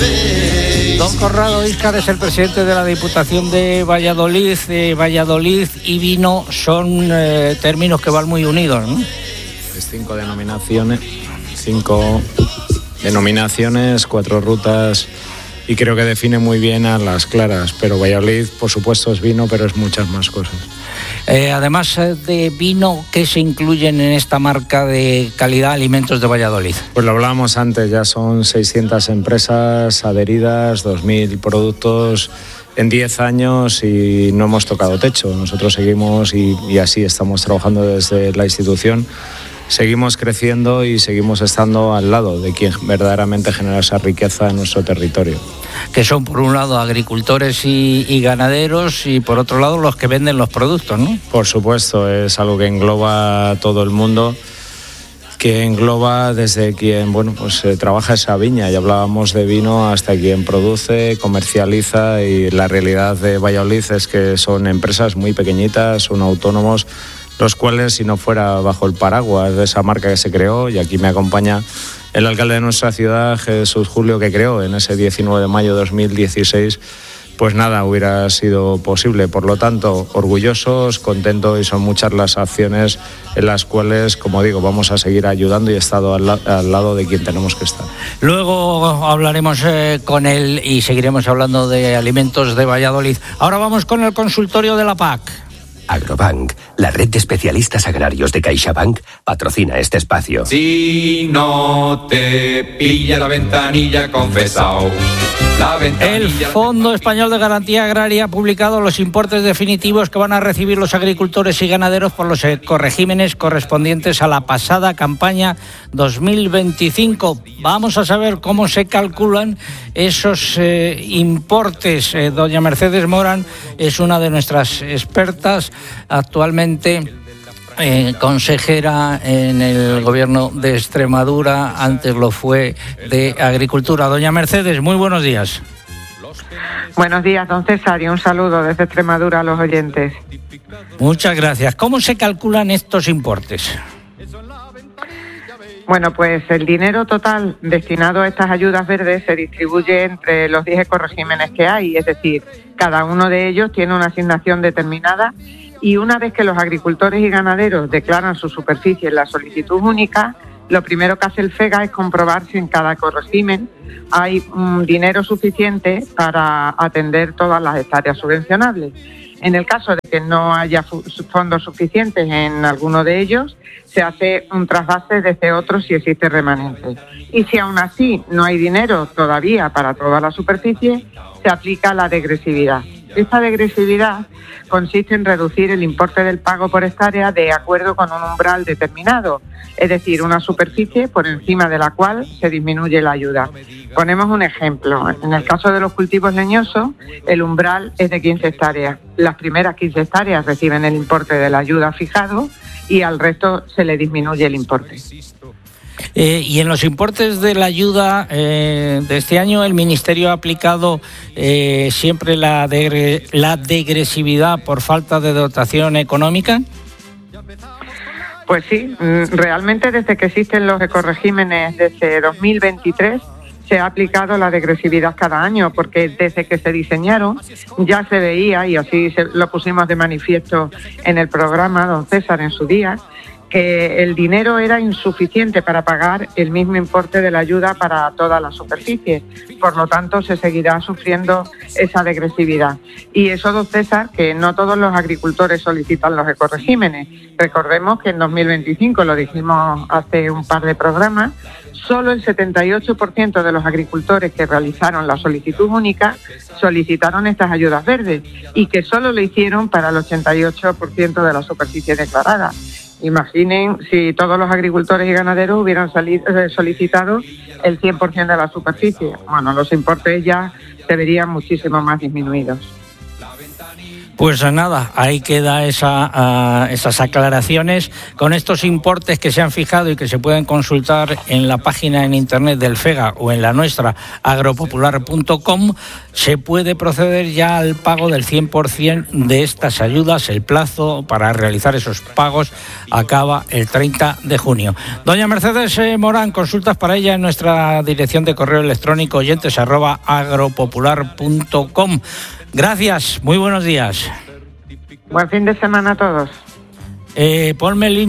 Don Corrado Íscar es el presidente de la Diputación de Valladolid. Valladolid y vino son términos que van muy unidos, ¿no? Es 5 denominaciones, 4 rutas, y creo que define muy bien a las claras. Pero Valladolid, por supuesto, es vino, pero es muchas más cosas. Además de vino, ¿qué se incluyen en esta marca de calidad alimentos de Valladolid? Pues lo hablábamos antes, ya son 600 empresas adheridas, 2.000 productos en 10 años y no hemos tocado techo. Nosotros seguimos y así estamos trabajando desde la institución. Seguimos creciendo y seguimos estando al lado de quien verdaderamente genera esa riqueza en nuestro territorio. Que son, por un lado, agricultores y ganaderos, y por otro lado, los que venden los productos, ¿no? Por supuesto, es algo que engloba a todo el mundo, que engloba desde quien trabaja esa viña, y hablábamos de vino, hasta quien produce, comercializa, y la realidad de Valladolid es que son empresas muy pequeñitas, son autónomos, los cuales, si no fuera bajo el paraguas de esa marca que se creó, y aquí me acompaña el alcalde de nuestra ciudad, Jesús Julio, que creó en ese 19 de mayo de 2016, pues nada hubiera sido posible. Por lo tanto, orgullosos, contentos, y son muchas las acciones en las cuales, como digo, vamos a seguir ayudando y estado al lado de quien tenemos que estar. Luego hablaremos con él y seguiremos hablando de alimentos de Valladolid. Ahora vamos con el consultorio de la PAC. Agrobank, la red de especialistas agrarios de CaixaBank, patrocina este espacio. Si no te pilla la ventanilla, confesao. El Fondo Español de Garantía Agraria ha publicado los importes definitivos que van a recibir los agricultores y ganaderos por los ecoregímenes correspondientes a la pasada campaña 2025. Vamos a saber cómo se calculan esos importes. Doña Mercedes Morán es una de nuestras expertas, actualmente consejera en el gobierno de Extremadura, antes lo fue de Agricultura. Doña Mercedes, muy buenos días. Buenos días, don César, y un saludo desde Extremadura a los oyentes. Muchas gracias. ¿Cómo se calculan estos importes? Bueno, pues el dinero total destinado a estas ayudas verdes se distribuye entre los 10 ecoregímenes que hay, es decir, cada uno de ellos tiene una asignación determinada, y una vez que los agricultores y ganaderos declaran su superficie en la solicitud única, lo primero que hace el FEGA es comprobar si en cada ecorégimen hay dinero suficiente para atender todas las hectáreas subvencionables. En el caso de que no haya fondos suficientes en alguno de ellos, se hace un trasvase desde otro si existe remanente. Y si aún así no hay dinero todavía para toda la superficie, se aplica la degresividad. Esta degresividad consiste en reducir el importe del pago por hectárea de acuerdo con un umbral determinado, es decir, una superficie por encima de la cual se disminuye la ayuda. Ponemos un ejemplo. En el caso de los cultivos leñosos, el umbral es de 15 hectáreas. Las primeras 15 hectáreas reciben el importe de la ayuda fijado y al resto se le disminuye el importe. Y en los importes de la ayuda de este año, el Ministerio ha aplicado siempre la degresividad por falta de dotación económica. Pues sí, realmente desde que existen los ecoregímenes desde 2023 se ha aplicado la degresividad cada año, porque desde que se diseñaron ya se veía, y así lo pusimos de manifiesto en el programa, don César, en su día, que el dinero era insuficiente para pagar el mismo importe de la ayuda para toda la superficie. Por lo tanto, se seguirá sufriendo esa degresividad. Y eso, don César, que no todos los agricultores solicitan los ecoregímenes. Recordemos que en 2025, lo dijimos hace un par de programas, solo el 78% de los agricultores que realizaron la solicitud única solicitaron estas ayudas verdes, y que solo lo hicieron para el 88% de la superficie declarada. Imaginen si todos los agricultores y ganaderos hubieran solicitado el 100% de la superficie. Bueno, los importes ya se verían muchísimo más disminuidos. Pues nada, ahí queda esas aclaraciones con estos importes que se han fijado y que se pueden consultar en la página en internet del FEGA o en la nuestra agropopular.com. Se puede proceder ya al pago del 100% de estas ayudas. El plazo para realizar esos pagos acaba el 30 de junio. Doña Mercedes Morán, consultas para ella en nuestra dirección de correo electrónico oyentes@agropopular.com. Gracias, muy buenos días. Buen fin de semana a todos. Ponme el